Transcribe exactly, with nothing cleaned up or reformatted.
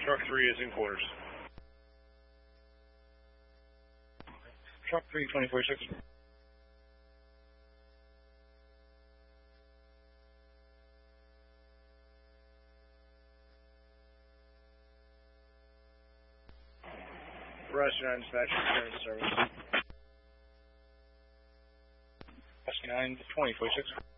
Truck three is in quarters. Truck three, twenty forty-six. Rush nine dispatch, return to service. Husky nine, twenty forty-six.